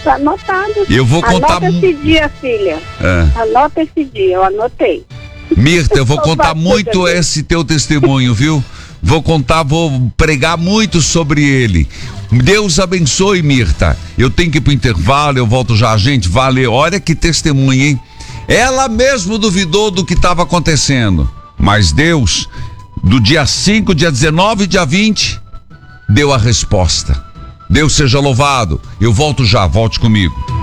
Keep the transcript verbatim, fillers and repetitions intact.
Tá anotado. Eu vou contar... Anota esse dia, filha. É. Anota esse dia, eu anotei. Mirta, eu vou contar muito esse teu testemunho, viu? Vou contar, vou pregar muito sobre ele. Deus abençoe, Mirta. Eu tenho que ir pro intervalo, eu volto já. Gente, valeu. Olha que testemunho, hein? Ela mesmo duvidou do que estava acontecendo. Mas Deus, do dia cinco, dia dezenove e dia vinte, deu a resposta. Deus seja louvado. Eu volto já, volte comigo.